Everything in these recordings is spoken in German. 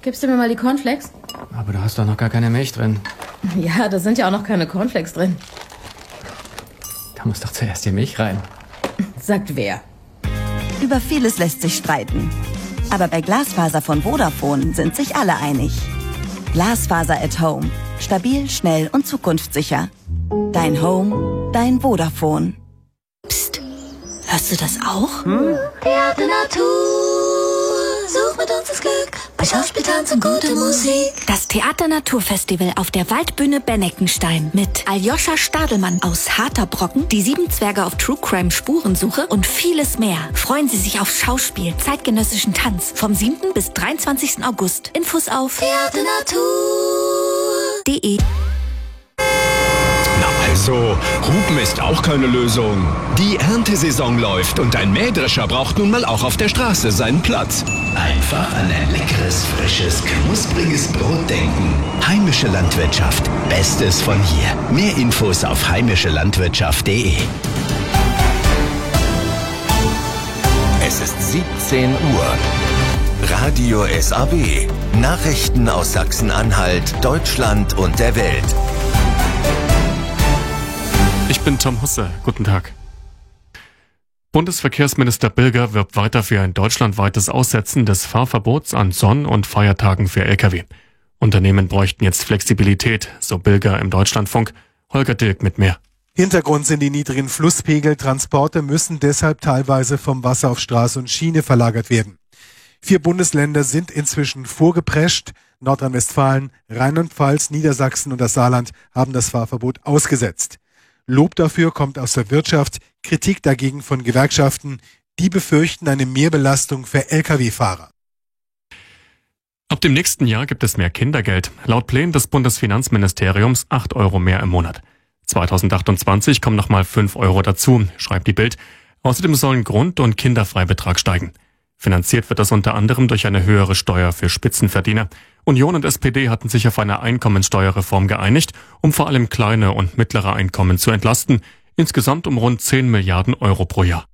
gibst du mir mal die Cornflakes? Aber du hast doch noch gar keine Milch drin. Ja, da sind ja auch noch keine Cornflakes drin. Da muss doch zuerst die Milch rein. Sagt wer? Über vieles lässt sich streiten. Aber bei Glasfaser von Vodafone sind sich alle einig. Glasfaser at Home. Stabil, schnell und zukunftssicher. Dein Home, dein Vodafone. Psst, hörst du das auch? Erde Natur, such mit uns das Glück. Bei Schauspiel, Tanz und gute Musik. Das Theater-Natur-Festival auf der Waldbühne Benneckenstein mit Aljoscha Stadelmann aus Harter Brocken, die 7 Zwerge auf True Crime Spurensuche und vieles mehr. Freuen Sie sich auf Schauspiel, zeitgenössischen Tanz vom 7. bis 23. August. Infos auf theaternatur.de. Also, Hupen ist auch keine Lösung. Die Erntesaison läuft und ein Mähdrescher braucht nun mal auch auf der Straße seinen Platz. Einfach an ein leckeres, frisches, knuspriges Brot denken. Heimische Landwirtschaft. Bestes von hier. Mehr Infos auf heimischelandwirtschaft.de. Es ist 17 Uhr. Radio SAW. Nachrichten aus Sachsen-Anhalt, Deutschland und der Welt. Ich bin Tom Husse. Guten Tag. Bundesverkehrsminister Bilger wirbt weiter für ein deutschlandweites Aussetzen des Fahrverbots an Sonn- und Feiertagen für Lkw. Unternehmen bräuchten jetzt Flexibilität, so Bilger im Deutschlandfunk. Holger Dilk mit mehr. Hintergrund sind die niedrigen Flusspegel. Transporte müssen deshalb teilweise vom Wasser auf Straße und Schiene verlagert werden. 4 Bundesländer sind inzwischen vorgeprescht. Nordrhein-Westfalen, Rheinland-Pfalz, Niedersachsen und das Saarland haben das Fahrverbot ausgesetzt. Lob dafür kommt aus der Wirtschaft, Kritik dagegen von Gewerkschaften, die befürchten eine Mehrbelastung für Lkw-Fahrer. Ab dem nächsten Jahr gibt es mehr Kindergeld. Laut Plänen des Bundesfinanzministeriums 8 Euro mehr im Monat. 2028 kommen nochmal 5 Euro dazu, schreibt die Bild. Außerdem sollen Grund- und Kinderfreibetrag steigen. Finanziert wird das unter anderem durch eine höhere Steuer für Spitzenverdiener. Union und SPD hatten sich auf eine Einkommensteuerreform geeinigt, um vor allem kleine und mittlere Einkommen zu entlasten, insgesamt um rund 10 Milliarden Euro pro Jahr.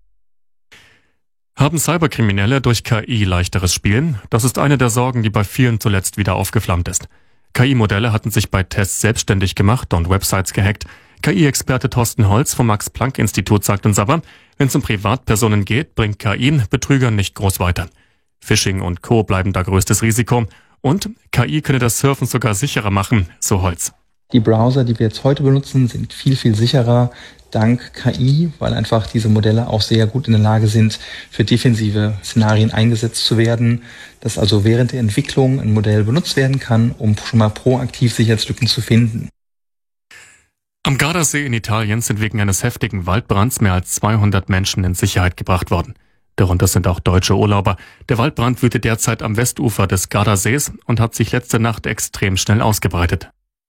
Haben Cyberkriminelle durch KI leichteres Spielen? Das ist eine der Sorgen, die bei vielen zuletzt wieder aufgeflammt ist. KI-Modelle hatten sich bei Tests selbstständig gemacht und Websites gehackt. KI-Experte Thorsten Holz vom Max-Planck-Institut sagt uns aber, wenn es um Privatpersonen geht, bringt KI Betrügern nicht groß weiter. Phishing und Co. bleiben da größtes Risiko. Und KI könne das Surfen sogar sicherer machen, so Holz. Die Browser, die wir jetzt heute benutzen, sind viel, viel sicherer dank KI, weil einfach diese Modelle auch sehr gut in der Lage sind, für defensive Szenarien eingesetzt zu werden, dass also während der Entwicklung ein Modell benutzt werden kann, um schon mal proaktiv Sicherheitslücken zu finden. Am Gardasee in Italien sind wegen eines heftigen Waldbrands mehr als 200 Menschen in Sicherheit gebracht worden. Darunter sind auch deutsche Urlauber. Der Waldbrand wütet derzeit am Westufer des Gardasees und hat sich letzte Nacht extrem schnell ausgebreitet.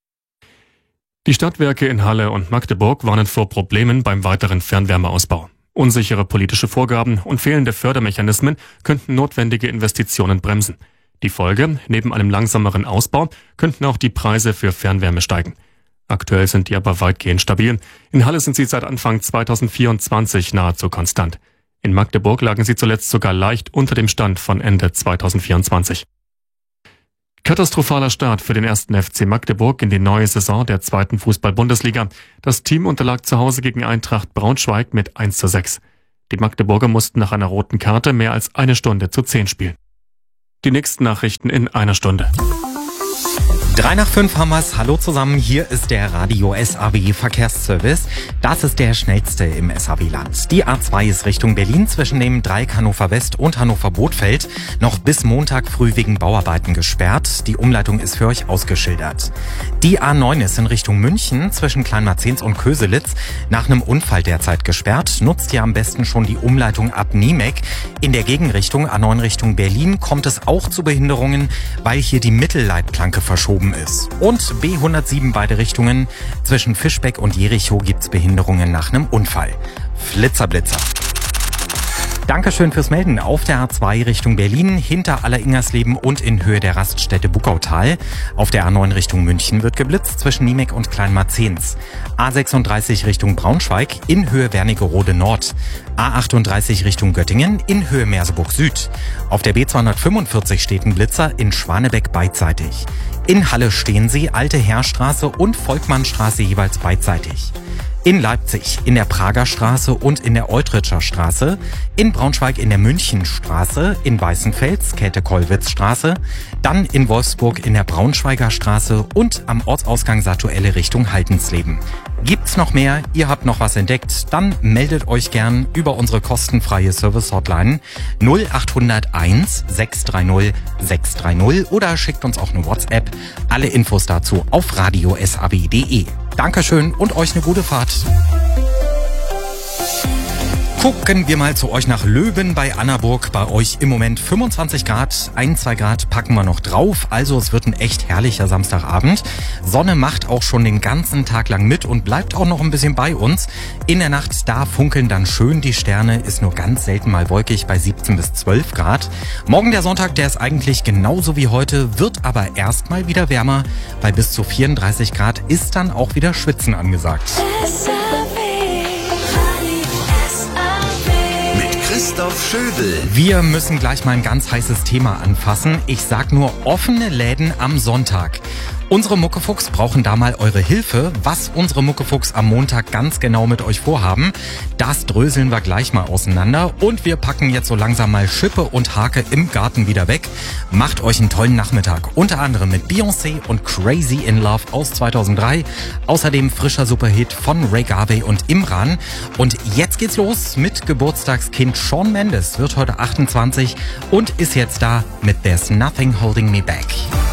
Die Stadtwerke in Halle und Magdeburg warnen vor Problemen beim weiteren Fernwärmeausbau. Unsichere politische Vorgaben und fehlende Fördermechanismen könnten notwendige Investitionen bremsen. Die Folge, neben einem langsameren Ausbau, könnten auch die Preise für Fernwärme steigen. Aktuell sind die aber weitgehend stabil. In Halle sind sie seit Anfang 2024 nahezu konstant. In Magdeburg lagen sie zuletzt sogar leicht unter dem Stand von Ende 2024. Katastrophaler Start für den 1. FC Magdeburg in die neue Saison der 2. Fußball-Bundesliga. Das Team unterlag zu Hause gegen Eintracht Braunschweig mit 1:6. Die Magdeburger mussten nach einer roten Karte mehr als 1 Stunde zu 10 spielen. Die nächsten Nachrichten in 1 Stunde. 3 nach 5 haben wir's. Hallo zusammen, hier ist der Radio SAW Verkehrsservice. Das ist der schnellste im SAW-Land. Die A2 ist Richtung Berlin zwischen dem Dreieck Hannover West und Hannover Bothfeld noch bis Montag früh wegen Bauarbeiten gesperrt. Die Umleitung ist für euch ausgeschildert. Die A9 ist in Richtung München zwischen Kleinmarzens und Köselitz nach einem Unfall derzeit gesperrt. Nutzt ihr am besten schon die Umleitung ab Niemek. In der Gegenrichtung A9 Richtung Berlin kommt es auch zu Behinderungen, weil hier die Mittelleitplanke verschoben ist. Und B107 beide Richtungen. Zwischen Fischbeck und Jericho gibt's Behinderungen nach einem Unfall. Flitzer. Dankeschön fürs Melden. Auf der A2 Richtung Berlin, hinter Alleringersleben und in Höhe der Raststätte Buckautal. Auf der A9 Richtung München wird geblitzt zwischen Niemek und Kleinmarzens. A36 Richtung Braunschweig, in Höhe Wernigerode Nord. A38 Richtung Göttingen, in Höhe Merseburg Süd. Auf der B245 steht ein Blitzer, in Schwanebeck beidseitig. In Halle stehen sie, Alte Heerstraße und Volkmannstraße jeweils beidseitig. In Leipzig in der Prager Straße und in der Eutritscher Straße, in Braunschweig in der Münchenstraße, in Weißenfels Käthe-Kollwitz-Straße, dann in Wolfsburg in der Braunschweiger Straße und am Ortsausgang Satuelle Richtung Haltensleben. Gibt's noch mehr? Ihr habt noch was entdeckt? Dann meldet euch gern über unsere kostenfreie Service-Hotline 0801 630 630 oder schickt uns auch eine WhatsApp. Alle Infos dazu auf radiosab.de. Dankeschön und euch eine gute Fahrt. Gucken wir mal zu euch nach Löben bei Annaburg. Bei euch im Moment 25 Grad, 1-2 Grad packen wir noch drauf. Also es wird ein echt herrlicher Samstagabend. Sonne macht auch schon den ganzen Tag lang mit und bleibt auch noch ein bisschen bei uns. In der Nacht, da funkeln dann schön die Sterne, ist nur ganz selten mal wolkig bei 17 bis 12 Grad. Morgen der Sonntag, der ist eigentlich genauso wie heute, wird aber erstmal wieder wärmer. Bei bis zu 34 Grad ist dann auch wieder Schwitzen angesagt. Christoph Schöbel. Wir müssen gleich mal ein ganz heißes Thema anfassen. Ich sag nur offene Läden am Sonntag. Unsere Muckefuchs brauchen da mal eure Hilfe. Was unsere Muckefuchs am Montag ganz genau mit euch vorhaben, das dröseln wir gleich mal auseinander. Und wir packen jetzt so langsam mal Schippe und Hake im Garten wieder weg. Macht euch einen tollen Nachmittag. Unter anderem mit Beyoncé und Crazy in Love aus 2003. Außerdem frischer Superhit von Ray Garvey und Imran. Und jetzt geht's los mit Geburtstagskind Shawn Mendes. Wird heute 28 und ist jetzt da mit There's Nothing Holding Me Back.